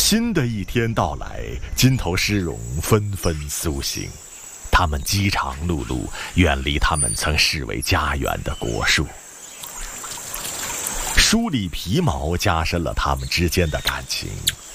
新的一天到来，金头狮戎纷纷苏醒，他们饥肠辘辘，远离他们曾视为家园的果树。梳理皮毛加深了他们之间的感情，